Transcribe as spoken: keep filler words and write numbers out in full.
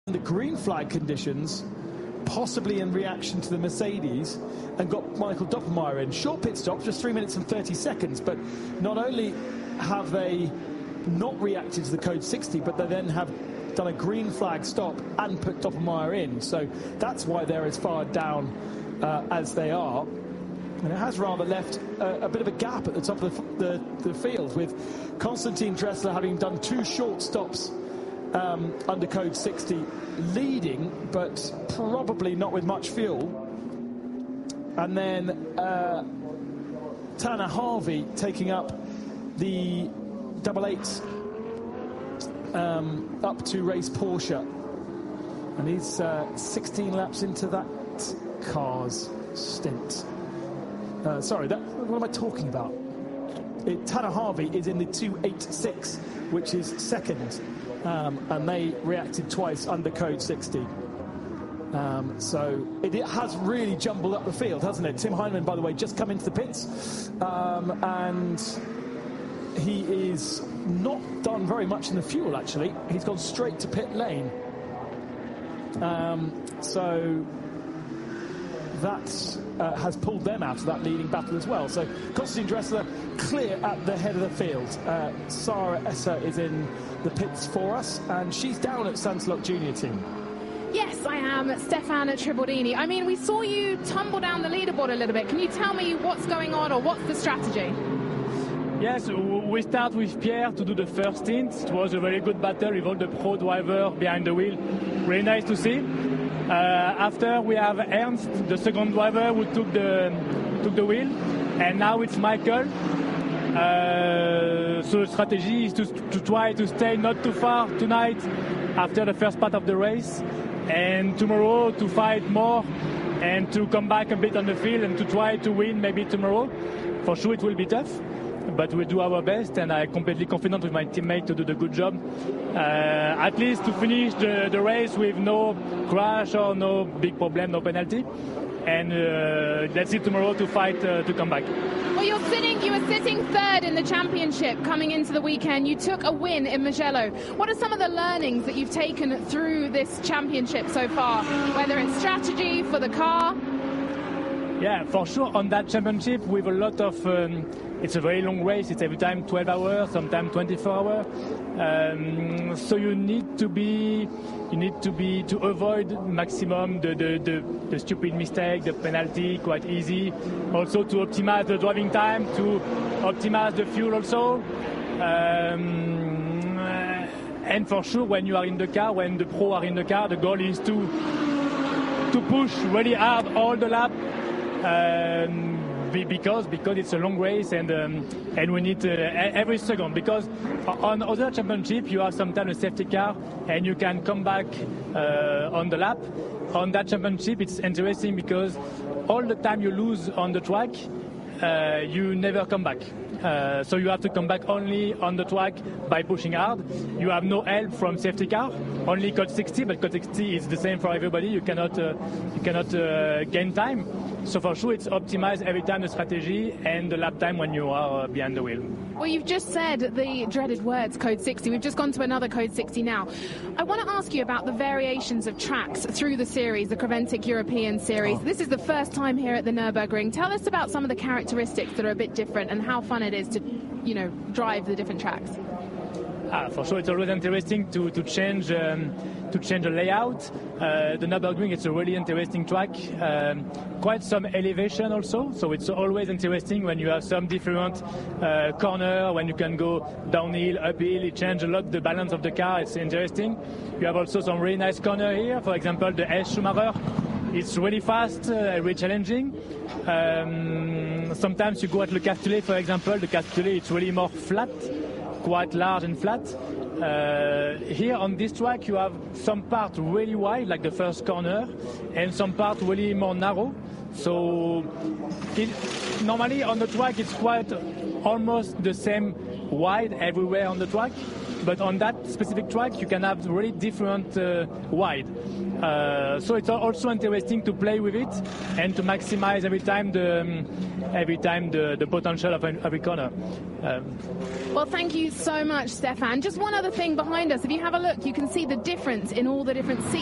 the green flag conditions, possibly in reaction to the Mercedes, and got Michael Doppelmayr in. Short pit stop, just three minutes and thirty seconds, but not only have they not reacted to the code sixty, but they then have done a green flag stop and put Doppelmayr in. So that's why they're as far down uh, as they are. And it has rather left a, a bit of a gap at the top of the, the, the field, with Konstantin Dressler having done two short stops um, under code sixty, leading, but probably not with much fuel. And then uh, Tanner Harvey taking up the double eight um, up to race Porsche. And he's uh, sixteen laps into that car's stint. Uh, sorry, that, what am I talking about? It, Tanner Harvey is in the two eighty-six, which is second, um, and they reacted twice under code sixty. Um, so it, it has really jumbled up the field, hasn't it? Tim Heinemann, by the way, just come into the pits, um, and he is not done very much in the fuel, actually. He's gone straight to pit lane. Um, so that uh, has pulled them out of that leading battle as well. So Konstantin Dressler clear at the head of the field. Uh, Sarah Esser is in the pits for us, and she's down at Sansalot Junior team. Yes, I am, Stefano Tribordini. I mean, we saw you tumble down the leaderboard a little bit. Can you tell me what's going on, or what's the strategy? Yes, we start with Pierre to do the first stint. It was a very good battle with all the pro drivers behind the wheel. Really nice to see. Uh, after we have Ernst, the second driver, who took the took the wheel, and now it's Michael. Uh, so the strategy is to, to try to stay not too far tonight after the first part of the race, and tomorrow to fight more and to come back a bit on the field and to try to win maybe tomorrow. For sure it will be tough, but we'll do our best, and I'm completely confident with my teammate to do the good job. Uh, at least to finish the, the race with no crash or no big problem, no penalty. And uh, let's see tomorrow to fight uh, to come back. Well, you're sitting, you were sitting third in the championship coming into the weekend. You took a win in Mugello. What are some of the learnings that you've taken through this championship so far, whether it's strategy for the car? Yeah, for sure. On that championship, with a lot of, um, it's a very long race. It's every time twelve hours, sometimes twenty-four hours. Um, so you need to be, you need to be to avoid maximum the, the, the, the stupid mistake, the penalty, quite easy. Also to optimize the driving time, to optimize the fuel also. Um, and for sure, when you are in the car, when the pro are in the car, the goal is to to push really hard all the lap. Um, because because it's a long race, and um, and we need uh, every second, because on other championship you have sometimes a safety car and you can come back uh, on the lap. On that championship it's interesting because all the time you lose on the track, uh, you never come back. Uh, so you have to come back only on the track by pushing hard. You have no help from safety car, only code sixty, but code sixty is the same for everybody. You cannot uh, you cannot uh, gain time. So for sure it's optimized every time, the strategy and the lap time when you are uh, behind the wheel. Well, you've just said the dreaded words, code sixty. We've just gone to another code sixty now. I want to ask you about the variations of tracks through the series, the Creventic European Series. Oh. This is the first time here at the Nürburgring. Tell us about some of the characteristics that are a bit different and how fun it is to, you know, drive the different tracks. Ah, for sure, it's always interesting to to change um, to change the layout. Uh, the Nürburgring, it's a really interesting track. Um, quite some elevation also, so it's always interesting when you have some different uh, corner, when you can go downhill, uphill. It changes a lot the balance of the car. It's interesting. You have also some really nice corner here. For example, the S Schumacher. It's really fast, uh, really challenging. Um, sometimes you go at Le Castellet, for example. The Castellet, it's really more flat, quite large and flat. Uh, here on this track you have some part really wide, like the first corner, and some part really more narrow. So it, normally on the track it's quite almost the same wide everywhere on the track, but on that specific track you can have really different uh, wide. Uh, so it's also interesting to play with it and to maximize every time the um, every time the, the potential of every corner. Um, well, thank you so much, Stefan. Just one other thing behind us. If you have a look, you can see the difference in all the different seats.